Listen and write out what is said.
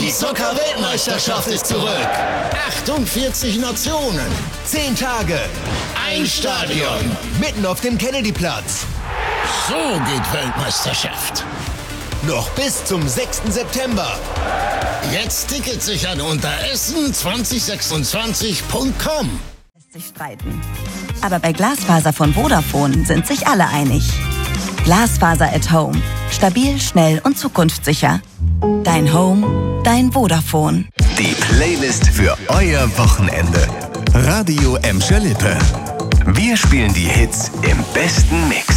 Die Zucker-Weltmeisterschaft ist zurück. 48 Nationen, 10 Tage, ein Stadion, mitten auf dem Kennedyplatz. So geht Weltmeisterschaft. Noch bis zum 6. September. Jetzt Tickets sichern unter essen2026.com. Lässt sich streiten. Aber bei Glasfaser von Vodafone sind sich alle einig. Glasfaser at Home. Stabil, schnell und zukunftssicher. Dein Home, dein Vodafone. Die Playlist für euer Wochenende. Radio Emscher Lippe. Wir spielen die Hits im besten Mix.